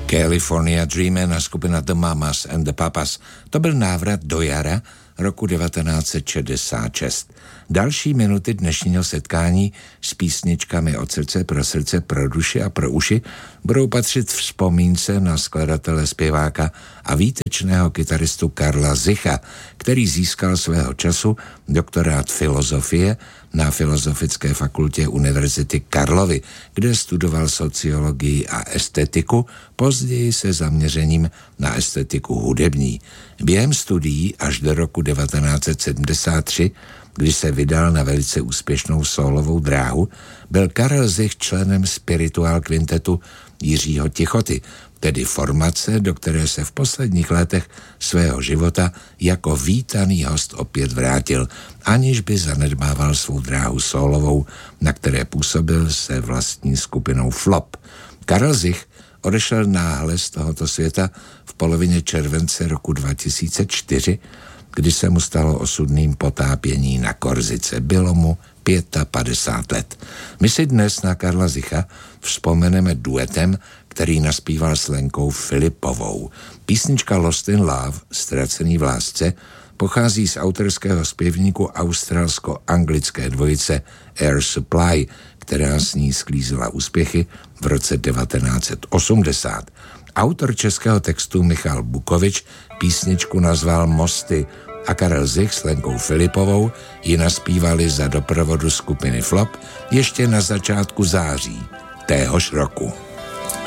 California Dreamin' a skupina The Mamas and the Papas. To byl návrat do jara roku 1966. Další minuty dnešního setkání s písničkami od srdce, pro duši a pro uši budou patřit vzpomínce na skladatele, zpěváka a výtečného kytaristu Karla Zicha, který získal svého času doktorát filozofie na Filozofické fakultě Univerzity Karlovy, kde studoval sociologii a estetiku, později se zaměřením na estetiku hudební. Během studií až do roku 1973, kdy se vydal na velice úspěšnou sólovou dráhu, byl Karel Zich členem spirituál kvintetu Jiřího Tichoty, tedy formace, do které se v posledních letech svého života jako vítaný host opět vrátil, aniž by zanedbával svou dráhu sólovou, na které působil se vlastní skupinou Flop. Karel Zich odešel náhle z tohoto světa v polovině července roku 2004, kdy se mu stalo osudným potápění na Korsice. Bylo mu 55 let. My si dnes na Karla Zicha vzpomeneme duetem, který naspíval s Lenkou Filipovou. Písnička Lost in Love, Ztracený v lásce, pochází z autorského zpěvníku australsko-anglické dvojice Air Supply, která s ní sklízela úspěchy v roce 1980. Autor českého textu Michal Bukovič písničku nazval Mosty a Karel Zich s Lenkou Filipovou ji naspívali za doprovodu skupiny Flop ještě na začátku září téhož roku.